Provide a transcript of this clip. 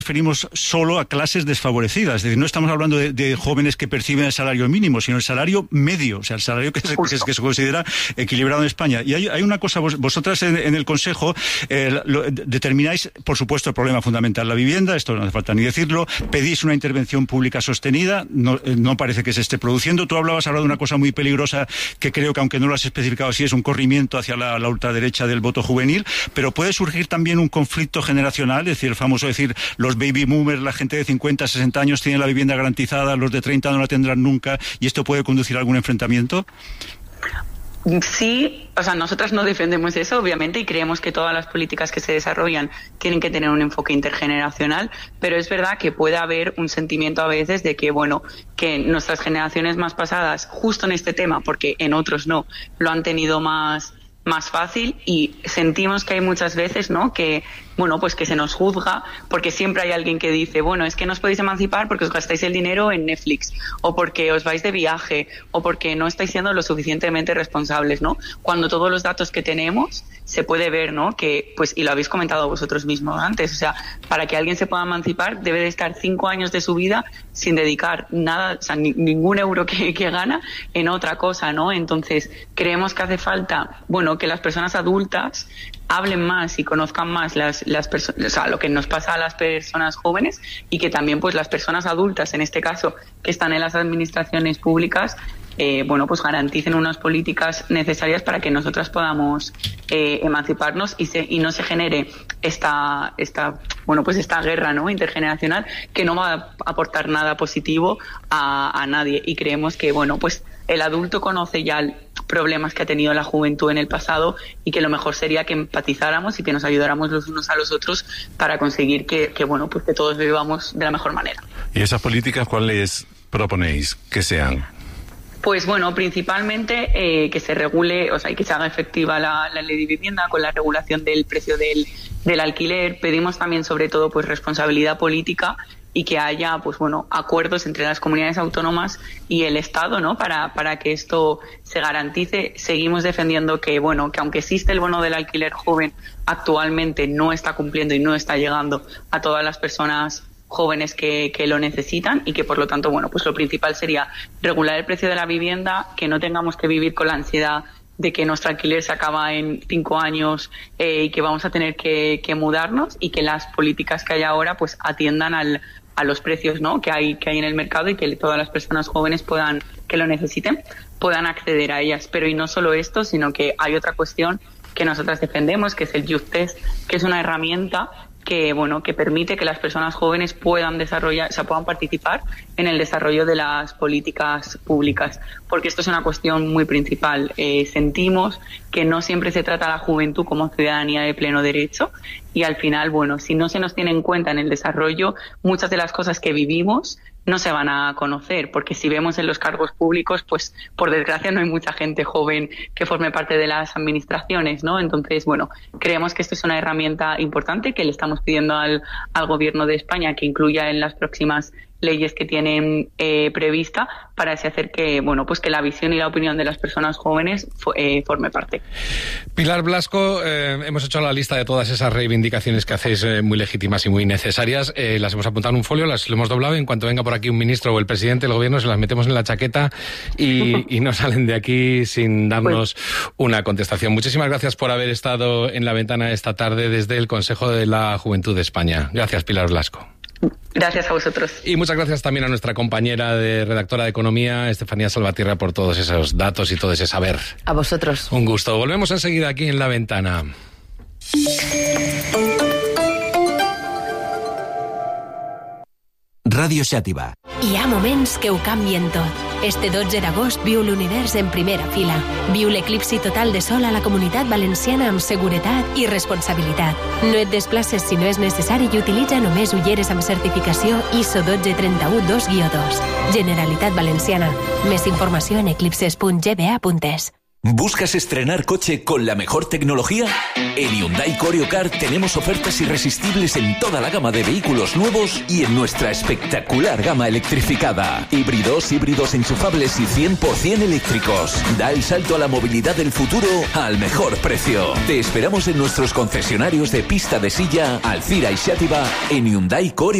referimos solo a clases desfavorecidas, es decir, no estamos hablando de jóvenes que perciben el salario mínimo, sino el salario medio, o sea, el salario que se considera equilibrado en España. Y hay una cosa, vosotras en el Consejo determináis, por supuesto, el problema fundamental, la vivienda, esto no hace falta ni decirlo, pedís una intervención pública sostenida, no parece que se esté produciendo. Tú hablabas ahora de una cosa muy peligrosa que creo que, aunque no lo has especificado así, es un corrimiento hacia la ultraderecha del voto juvenil, pero puede surgir también un conflicto generacional, es decir, el famoso decir, los baby boomers, la gente de 50, 60 años tiene la vivienda garantizada, los de 30 no la tendrán nunca, y esto puede conducir a algún enfrentamiento. Sí, o sea, nosotras no defendemos eso, obviamente, y creemos que todas las políticas que se desarrollan tienen que tener un enfoque intergeneracional, pero es verdad que puede haber un sentimiento a veces de que, bueno, que nuestras generaciones más pasadas, justo en este tema, porque en otros no, lo han tenido más fácil, y sentimos que hay muchas veces, ¿no?, que, bueno, pues que se nos juzga porque siempre hay alguien que dice, bueno, es que no os podéis emancipar porque os gastáis el dinero en Netflix, o porque os vais de viaje, o porque no estáis siendo lo suficientemente responsables, ¿no? Cuando todos los datos que tenemos se puede ver, ¿no?, que, pues, y lo habéis comentado vosotros mismos antes, o sea, para que alguien se pueda emancipar debe de estar 5 años de su vida sin dedicar nada, o sea, ningún euro que gana en otra cosa, ¿no? Entonces, creemos que hace falta, bueno, que las personas adultas hablen más y conozcan más las personas, o sea, lo que nos pasa a las personas jóvenes, y que también, pues, las personas adultas, en este caso, que están en las administraciones públicas, bueno, pues garanticen unas políticas necesarias para que nosotras podamos emanciparnos y no se genere esta guerra, ¿no?, intergeneracional, que no va a aportar nada positivo a nadie. Y creemos que, bueno, pues el adulto conoce ya problemas que ha tenido la juventud en el pasado, y que lo mejor sería que empatizáramos y que nos ayudáramos los unos a los otros para conseguir que bueno, pues que todos vivamos de la mejor manera. ¿Y esas políticas cuáles proponéis que sean? Pues bueno, principalmente que se regule, o sea, y que se haga efectiva la ley de vivienda con la regulación del precio del alquiler. Pedimos también, sobre todo, pues responsabilidad política, y que haya, pues bueno, acuerdos entre las comunidades autónomas y el Estado, ¿no?, para que esto se garantice. Seguimos defendiendo que, bueno, que aunque existe el bono del alquiler joven, actualmente no está cumpliendo y no está llegando a todas las personas jóvenes que lo necesitan, y que, por lo tanto, bueno, pues lo principal sería regular el precio de la vivienda, que no tengamos que vivir con la ansiedad de que nuestro alquiler se acaba en 5 años y que vamos a tener que mudarnos, y que las políticas que hay ahora pues atiendan a los precios, ¿no?, que hay en el mercado, y que todas las personas jóvenes que lo necesiten puedan acceder a ellas. Pero y no solo esto, sino que hay otra cuestión que nosotras defendemos, que es el Youth Test, que es una herramienta que, bueno, que permite que las personas jóvenes puedan participar en el desarrollo de las políticas públicas, porque esto es una cuestión muy principal. Sentimos que no siempre se trata a la juventud como ciudadanía de pleno derecho, y al final, bueno, si no se nos tiene en cuenta en el desarrollo, muchas de las cosas que vivimos no se van a conocer, porque si vemos en los cargos públicos, pues por desgracia no hay mucha gente joven que forme parte de las administraciones, ¿no? Entonces, bueno, creemos que esto es una herramienta importante que le estamos pidiendo al Gobierno de España que incluya en las próximas leyes que tienen prevista, para así hacer que, bueno, pues que la visión y la opinión de las personas jóvenes forme parte. Pilar Blasco, hemos hecho la lista de todas esas reivindicaciones que hacéis, muy legítimas y muy necesarias. Las hemos apuntado en un folio, las hemos doblado, y en cuanto venga por aquí un ministro o el presidente del gobierno se las metemos en la chaqueta y no salen de aquí sin darnos una contestación. Muchísimas gracias por haber estado en La Ventana esta tarde desde el Consejo de la Juventud de España. Gracias, Pilar Blasco. Gracias a vosotros. Y muchas gracias también a nuestra compañera redactora de Economía, Estefanía Salvatierra, por todos esos datos y todo ese saber. A vosotros. Un gusto. Volvemos enseguida aquí en La Ventana. Ràdio Xàtiva. Hi ha moments que ho canvien tot. Este 12 d'agost viu l'univers en primera fila. Viu l'eclipsi total de sol a la Comunitat Valenciana amb seguretat i responsabilitat. No et desplaces si no és necessari i utilitza només ulleres amb certificació ISO 12312-2. Generalitat Valenciana. Més informació en eclipses.gba.es. ¿Buscas estrenar coche con la mejor tecnología? En Hyundai Corio Car tenemos ofertas irresistibles en toda la gama de vehículos nuevos y en nuestra espectacular gama electrificada. Híbridos enchufables y 100% eléctricos. Da el salto a la movilidad del futuro al mejor precio. Te esperamos en nuestros concesionarios de Pista de Silla, Alcira y Xàtiva en Hyundai Corio.